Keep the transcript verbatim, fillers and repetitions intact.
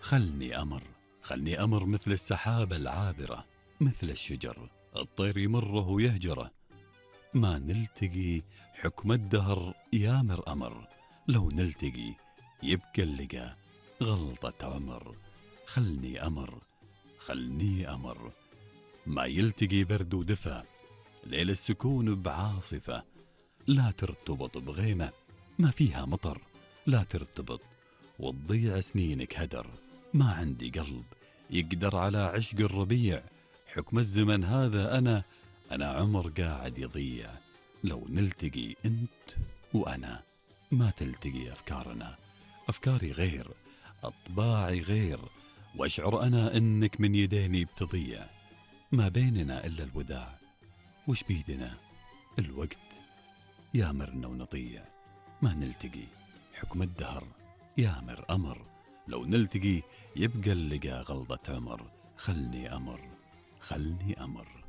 خلني أمر، خلني أمر مثل السحابة العابرة، مثل الشجر الطير يمره ويهجره. ما نلتقي حكم الدهر يامر أمر، لو نلتقي يبقى اللقا غلطة عمر. خلني أمر، خلني أمر. ما يلتقي برد ودفى، ليل السكون بعاصفة. لا ترتبط بغيمة ما فيها مطر، لا ترتبط وتضيع سنينك هدر. ما عندي قلب يقدر على عشق الربيع، حكم الزمن هذا أنا أنا عمر قاعد يضيع. لو نلتقي أنت وأنا ما تلتقي أفكارنا، أفكاري غير، أطباعي غير، وأشعر أنا أنك من يديني بتضيع. ما بيننا إلا الوداع، وش بيدنا الوقت يامرنا ونضيع. ما نلتقي حكم الدهر يامر أمر، لو نلتقي يبقى اللقا غلطة عمر. خلني أمر، خلني أمر.